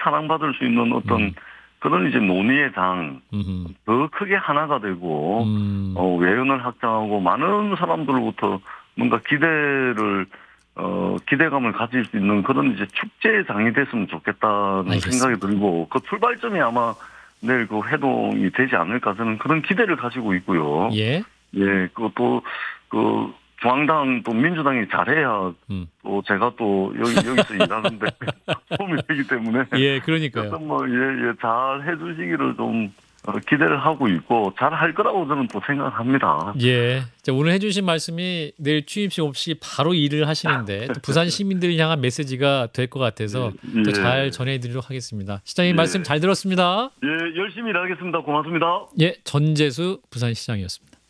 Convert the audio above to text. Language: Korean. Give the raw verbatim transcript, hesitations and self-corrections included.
사랑받을 수 있는 어떤 음. 그런 이제 논의의 장, 음흠. 더 크게 하나가 되고, 음. 어, 외연을 확장하고 많은 사람들로부터 뭔가 기대를, 어, 기대감을 가질 수 있는 그런 이제 축제의 장이 됐으면 좋겠다는 알겠습니다. 생각이 들고, 그 출발점이 아마 내일 그 회동이 되지 않을까 저는 그런 기대를 가지고 있고요. 예. 예, 그것도, 그, 중앙당 또 민주당이 잘해야 음. 또 제가 또 여기, 여기서 일하는데 도움이 되기 때문에. 예, 그러니까요. 어떤 뭐, 예, 예, 잘 해주시기를 좀 어, 기대를 하고 있고, 잘 할 거라고 저는 또 생각을 합니다. 예. 자, 오늘 해주신 말씀이 내일 취임식 없이 바로 일을 하시는데 또 부산 시민들을 향한 메시지가 될 것 같아서 예. 또 잘 전해드리도록 하겠습니다. 시장님 예. 말씀 잘 들었습니다. 예, 열심히 일하겠습니다. 고맙습니다. 예, 전재수 부산시장이었습니다.